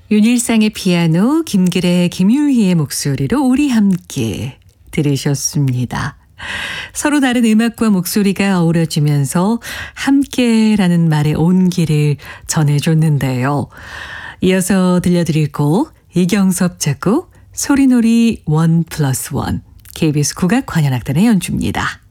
윤일상의 피아노, 김길의 김율희의 목소리로 우리 함께 들으셨습니다. 서로 다른 음악과 목소리가 어우러지면서 함께라는 말의 온기를 전해줬는데요. 이어서 들려드릴 곡 이경섭 작곡 소리놀이 1+1 KBS 국악관현악단의 연주입니다.